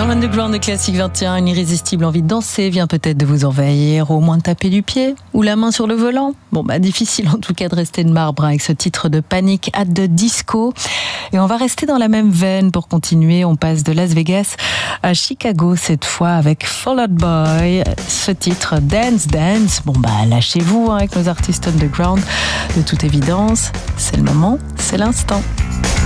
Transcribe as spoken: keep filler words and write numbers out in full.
Dans l'Underground de Classique vingt et un, une irrésistible envie de danser vient peut-être de vous envahir, au moins de taper du pied ou la main sur le volant. Bon, bah difficile en tout cas de rester de marbre avec ce titre de Panic at the Disco. Et on va rester dans la même veine pour continuer. On passe de Las Vegas à Chicago cette fois avec Fall Out Boy. Ce titre Dance Dance. Bon bah lâchez-vous hein, avec nos artistes underground. De toute évidence, c'est le moment, c'est l'instant.